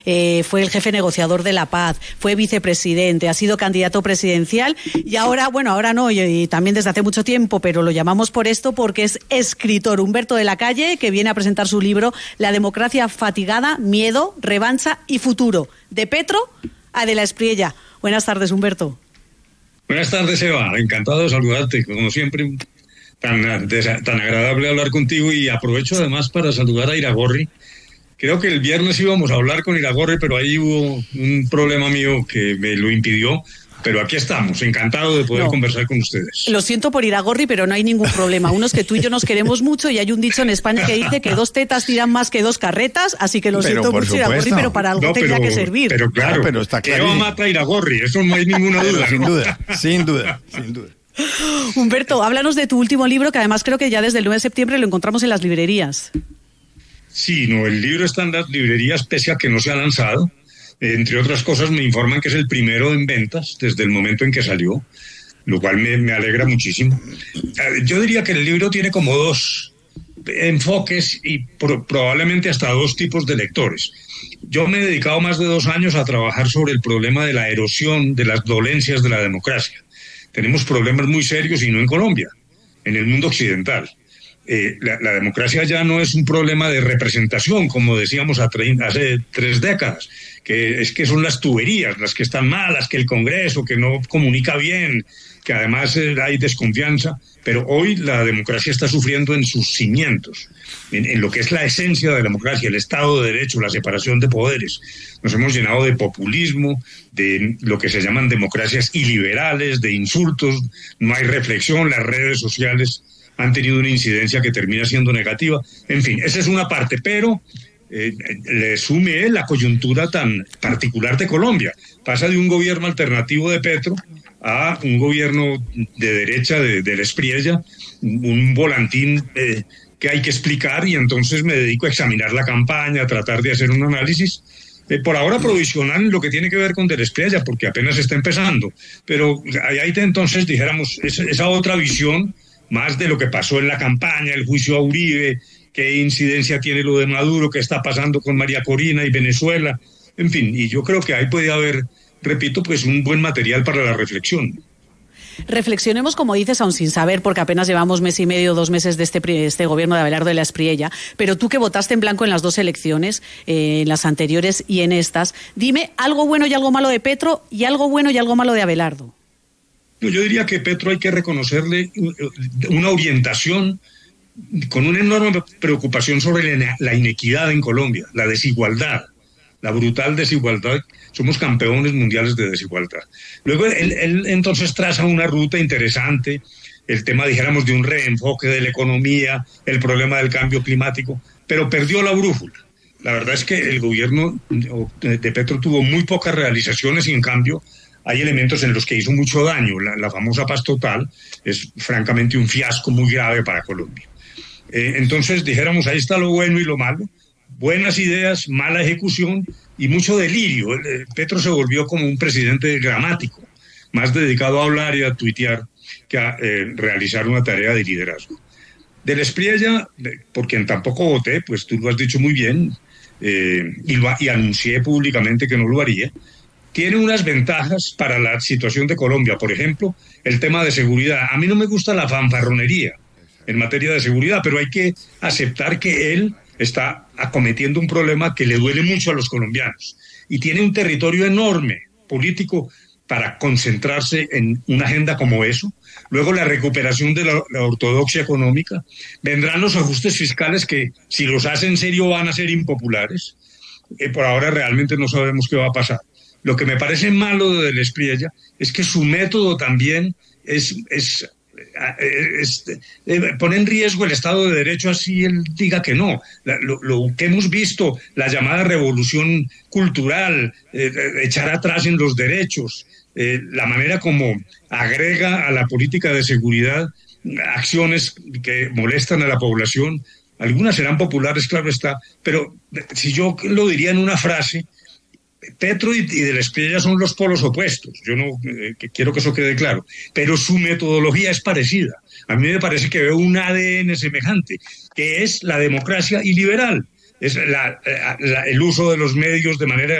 Fue el jefe negociador de la paz, fue vicepresidente, ha sido candidato presidencial y ahora, bueno, ahora no, y también desde hace mucho tiempo, pero lo llamamos por esto porque es escritor. Humberto de la Calle, que viene a presentar su libro La democracia fatigada, miedo, revancha y futuro, de Petro a De la Espriella. Buenas tardes, Humberto. Buenas tardes, Eva, encantado de saludarte, como siempre, tan agradable hablar contigo, y aprovecho además para saludar a Iragorri. Creo que el viernes íbamos a hablar con Iragorri, pero ahí hubo un problema mío que me lo impidió. Pero aquí estamos, encantado de poder conversar con ustedes. Lo siento por Iragorri, pero no hay ningún problema. Uno es que tú y yo nos queremos mucho y hay un dicho en España que dice que 2 tetas tiran más que 2 carretas, así que lo siento mucho, Iragorri, pero para algo tendría que servir. Pero claro, pero está claro. Eva mata a Iragorri, eso no hay ninguna duda. Sin duda. Humberto, háblanos de tu último libro, que además creo que ya desde el 9 de septiembre lo encontramos en las librerías. Sí, el libro está en las librerías pese a que no se ha lanzado. Entre otras cosas me informan que es el primero en ventas desde el momento en que salió, lo cual me alegra muchísimo. Yo diría que el libro tiene como 2 enfoques y probablemente hasta 2 tipos de lectores. Yo me he dedicado más de 2 años a trabajar sobre el problema de la erosión, de las dolencias de la democracia. Tenemos problemas muy serios, y no en Colombia, en el mundo occidental. La democracia ya no es un problema de representación, como decíamos hace 3 décadas, que son las tuberías las que están malas, que el Congreso, que no comunica bien, que además hay desconfianza, pero hoy la democracia está sufriendo en sus cimientos, en lo que es la esencia de la democracia, el Estado de Derecho, la separación de poderes. Nos hemos llenado de populismo, de lo que se llaman democracias iliberales, de insultos, no hay reflexión, las redes sociales han tenido una incidencia que termina siendo negativa. En fin, esa es una parte, pero le sume la coyuntura tan particular de Colombia. Pasa de un gobierno alternativo de Petro a un gobierno de derecha de la Espriella, un volantín que hay que explicar, y entonces me dedico a examinar la campaña, a tratar de hacer un análisis. Por ahora provisional en lo que tiene que ver con De la Espriella, porque apenas está empezando, pero ahí entonces dijéramos esa otra visión, más de lo que pasó en la campaña, el juicio a Uribe, qué incidencia tiene lo de Maduro, qué está pasando con María Corina y Venezuela, en fin, y yo creo que ahí puede haber, repito, pues un buen material para la reflexión. Reflexionemos, como dices, aún sin saber, porque apenas llevamos 1 mes y medio, 2 meses de este gobierno de Abelardo de la Espriella, pero tú que votaste en blanco en las 2 elecciones, en las anteriores y en estas, dime algo bueno y algo malo de Petro y algo bueno y algo malo de Abelardo. Yo diría que Petro hay que reconocerle una orientación con una enorme preocupación sobre la inequidad en Colombia, la desigualdad, la brutal desigualdad. Somos campeones mundiales de desigualdad. Luego él entonces traza una ruta interesante, el tema, dijéramos, de un reenfoque de la economía, el problema del cambio climático, pero perdió la brújula. La verdad es que el gobierno de Petro tuvo muy pocas realizaciones y en cambio hay elementos en los que hizo mucho daño. La famosa paz total es francamente un fiasco muy grave para Colombia. Entonces, dijéramos, ahí está lo bueno y lo malo. Buenas ideas, mala ejecución y mucho delirio. Petro se volvió como un presidente gramático, más dedicado a hablar y a tuitear que a realizar una tarea de liderazgo. De la Espriella, por quien tampoco voté, pues tú lo has dicho muy bien, y anuncié públicamente que no lo haría. Tiene unas ventajas para la situación de Colombia. Por ejemplo, el tema de seguridad. A mí no me gusta la fanfarronería en materia de seguridad, pero hay que aceptar que él está acometiendo un problema que le duele mucho a los colombianos. Y tiene un territorio enorme político para concentrarse en una agenda como eso. Luego la recuperación de la ortodoxia económica. Vendrán los ajustes fiscales que, si los hace en serio, van a ser impopulares. Por ahora realmente no sabemos qué va a pasar. Lo que me parece malo de la Espriella es que su método también pone en riesgo el Estado de Derecho, así él diga que no. Lo que hemos visto, la llamada revolución cultural, echar atrás en los derechos, la manera como agrega a la política de seguridad acciones que molestan a la población. Algunas serán populares, claro está, pero si yo lo diría en una frase, Petro y De la Espriella son los polos opuestos. Yo no quiero que eso quede claro, pero su metodología es parecida. A mí me parece que veo un ADN semejante, que es la democracia iliberal. es el uso de los medios de manera